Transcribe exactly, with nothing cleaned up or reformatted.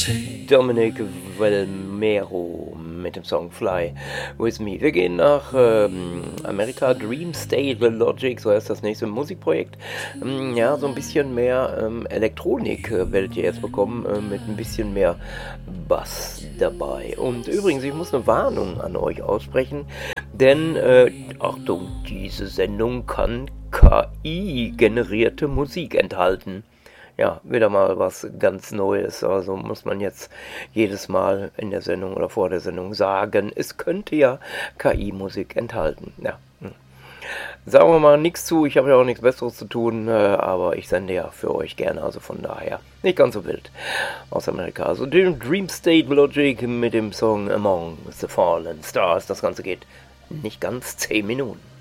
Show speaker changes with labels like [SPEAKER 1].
[SPEAKER 1] Dominic Valmero mit dem Song Fly With Me. Wir gehen nach ähm, Amerika. Dream State Logic, so heißt das nächste Musikprojekt. Ähm, ja, so ein bisschen mehr ähm, Elektronik äh, werdet ihr jetzt bekommen, äh, mit ein bisschen mehr Bass dabei. Und übrigens, ich muss eine Warnung an euch aussprechen, denn, äh, Achtung, diese Sendung kann K I-generierte Musik enthalten. Ja, wieder mal was ganz Neues. Also muss man jetzt jedes Mal in der Sendung oder vor der Sendung sagen, es könnte ja K I-Musik enthalten. Ja. Sagen wir mal nichts zu, ich habe ja auch nichts Besseres zu tun, aber ich sende ja für euch gerne, also von daher nicht ganz so wild aus Amerika. Also Dream State Logic mit dem Song Among the Fallen Stars. Das Ganze geht nicht ganz zehn Minuten.